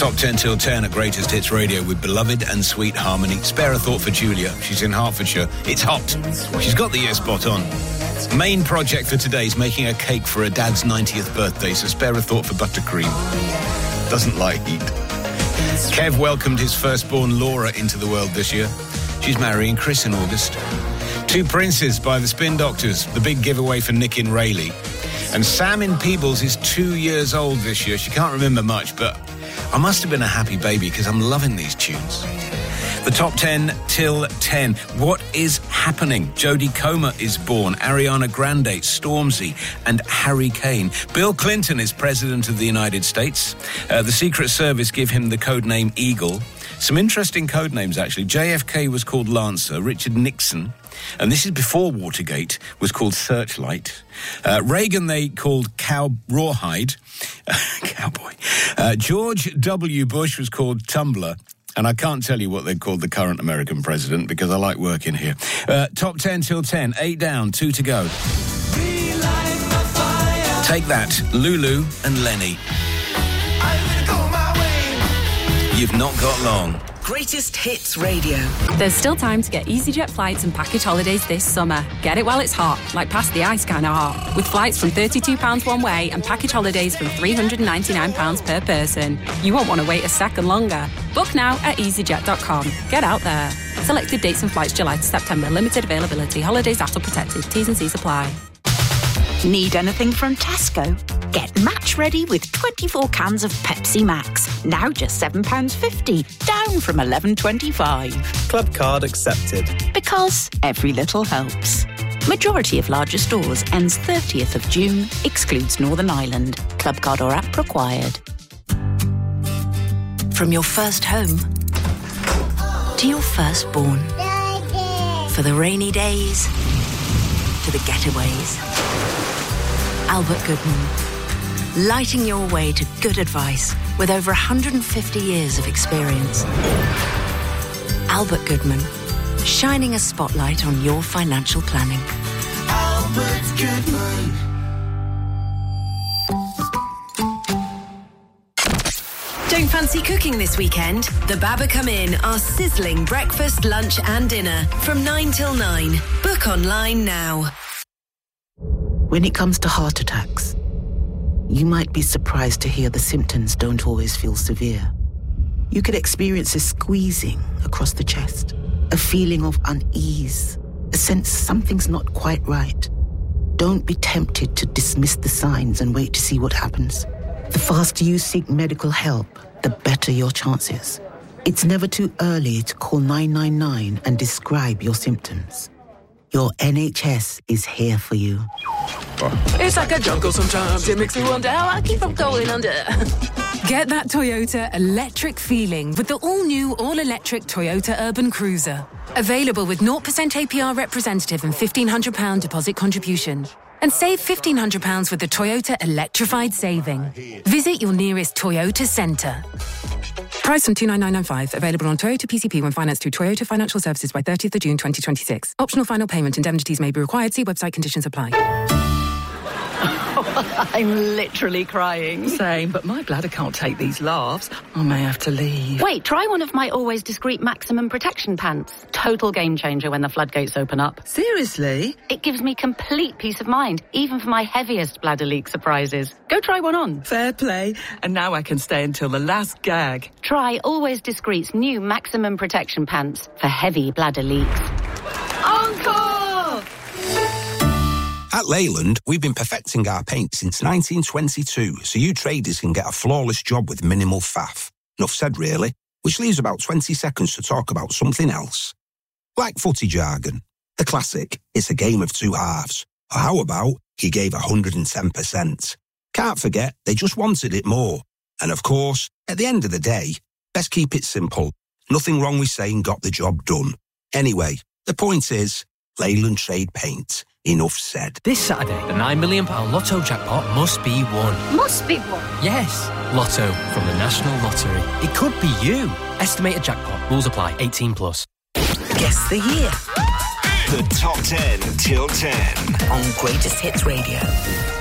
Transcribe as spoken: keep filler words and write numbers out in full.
Top ten till ten at Greatest Hits Radio with Beloved and Sweet Harmony. Spare a thought for Julia. She's in Hertfordshire. It's hot. She's got the year spot on. Main project for today is making a cake for her dad's ninetieth birthday, so spare a thought for buttercream. Doesn't like heat. Kev welcomed his firstborn Laura into the world this year. She's marrying Chris in August. Two Princes by the Spin Doctors, the big giveaway for Nick in Rayleigh. And Sam in Peebles is two years old this year. She can't remember much, but I must have been a happy baby because I'm loving these tunes. The top ten till ten. What is happening? Jodie Comer is born. Ariana Grande, Stormzy, and Harry Kane. Bill Clinton is president of the United States. Uh, the Secret Service give him the codename Eagle. Some interesting code names, actually. J F K was called Lancer. Richard Nixon, and this is before Watergate, was called Searchlight. Uh, Reagan they called Cow Rawhide. Cowboy. Uh, George W. Bush was called Tumbler. And I can't tell you what they've called the current American president because I like working here. Uh, top ten till ten. Eight down, two to go. Take that, Lulu and Lenny. You've not got long. Greatest Hits Radio. There's still time to get EasyJet flights and package holidays this summer. Get it while it's hot, like past the ice kind of hot. With flights from thirty-two pounds one way and package holidays from three hundred ninety-nine pounds per person. You won't want to wait a second longer. Book now at easyjet dot com. Get out there. Selected dates and flights July to September. Limited availability. Holidays after protected. T's and C's apply. Need anything from Tesco? Get match ready with twenty-four cans of Pepsi Max. Now just seven pounds fifty, down from eleven pounds twenty-five. Club card accepted. Because every little helps. Majority of larger stores ends thirtieth of June, excludes Northern Ireland. Club card or app required. From your first home to your firstborn. For the rainy days to the getaways. Albert Goodman, lighting your way to good advice with over one hundred fifty years of experience. Albert Goodman, shining a spotlight on your financial planning. Albert Goodman. Don't fancy cooking this weekend? The Baba Come In are sizzling breakfast, lunch and dinner from nine till nine. Book online now. When it comes to heart attacks, you might be surprised to hear the symptoms don't always feel severe. You could experience a squeezing across the chest, a feeling of unease, a sense something's not quite right. Don't be tempted to dismiss the signs and wait to see what happens. The faster you seek medical help, the better your chances. It's never too early to call nine nine nine and describe your symptoms. Your N H S is here for you. It's like a jungle sometimes. It makes me wonder how I keep from going under. Get that Toyota electric feeling with the all-new, all-electric Toyota Urban Cruiser. Available with zero percent A P R representative and fifteen hundred pounds deposit contribution. And save fifteen hundred pounds with the Toyota Electrified Saving. Visit your nearest Toyota centre. Price from two nine nine nine five. Available on Toyota P C P when financed through Toyota Financial Services by thirtieth of June twenty twenty-six. Optional final payment. Indemnities may be required. See website conditions apply. I'm literally crying. Same, but my bladder can't take these laughs. I may have to leave. Wait, try one of my always discreet maximum protection pants. Total game changer when the floodgates open up. Seriously? It gives me complete peace of mind, even for my heaviest bladder leak surprises. Go try one on. Fair play. And now I can stay until the last gag. Try Always Discreet's new maximum protection pants for heavy bladder leaks. Uncle! At Leyland, we've been perfecting our paint since nineteen twenty-two, so you traders can get a flawless job with minimal faff. Enough said, really, which leaves about twenty seconds to talk about something else. Like footy jargon. The classic, it's a game of two halves. Or how about, he gave one hundred ten percent. Can't forget, they just wanted it more. And of course, at the end of the day, best keep it simple. Nothing wrong with saying got the job done. Anyway, the point is, Leyland Trade Paint. Enough said. This Saturday, the nine million pounds Lotto jackpot must be won. Must be won? Yes. Lotto from the National Lottery. It could be you. Estimated jackpot. Rules apply. eighteen plus. Guess the year. The top ten till ten. On Greatest Hits Radio.